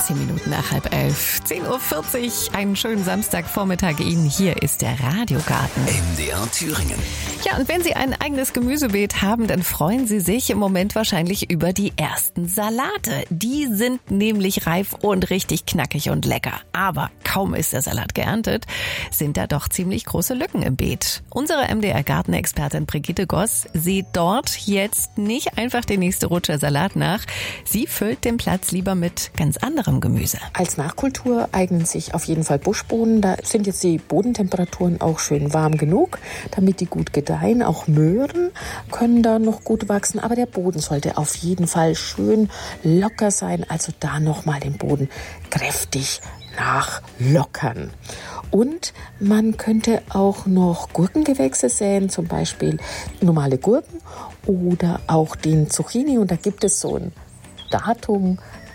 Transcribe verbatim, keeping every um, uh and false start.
Zehn Minuten nach halb elf. zehn Uhr vierzig. Einen schönen Samstagvormittag Ihnen. Hier ist der Radiogarten. M D R Thüringen. Ja, und wenn Sie ein eigenes Gemüsebeet haben, dann freuen Sie sich im Moment wahrscheinlich über die ersten Salate. Die sind nämlich reif und richtig knackig und lecker. Aber kaum ist der Salat geerntet, sind da doch ziemlich große Lücken im Beet. Unsere M D R-Gartenexpertin Brigitte Goss sieht dort jetzt nicht einfach die nächste Rutsche Salat nach. Sie füllt den Platz lieber mit ganz anderem Gemüse. Als Nachkultur eignen sich auf jeden Fall Buschbohnen. Da sind jetzt die Bodentemperaturen auch schön warm genug, damit die gut gedeihen. Auch Möhren können da noch gut wachsen, aber der Boden sollte auf jeden Fall schön locker sein. Also da nochmal den Boden kräftig nachlockern. Und man könnte auch noch Gurkengewächse säen, zum Beispiel normale Gurken oder auch den Zucchini. Und da gibt es so ein Datum,